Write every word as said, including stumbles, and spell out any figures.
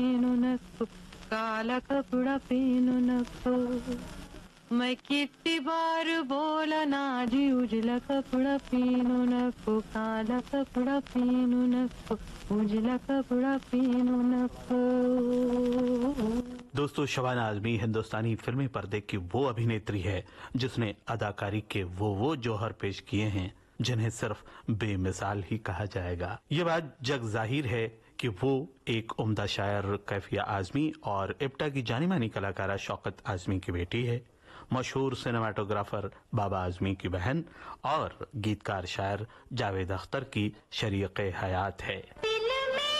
पीनू नको, काला कपड़ा पीनू नको। मैं कितनी बार बोला ना जी, उजला कपड़ा पीनू नको, काला कपड़ा पीनू नको, उजला कपड़ा पीनू नको। दोस्तों, शबाना आजमी हिंदुस्तानी फिल्मी पर्दे की वो अभिनेत्री है जिसने अदाकारी के वो वो जौहर पेश किए हैं जिन्हें सिर्फ बेमिसाल ही कहा जाएगा। ये बात जग जाहिर है कि वो एक उम्दा शायर कैफिया आजमी और इप्टा की जानी मानी कलाकारा शौकत आजमी की बेटी है, मशहूर सिनेमाटोग्राफर बाबा आजमी की बहन और गीतकार शायर जावेद अख्तर की शरीके हयात है।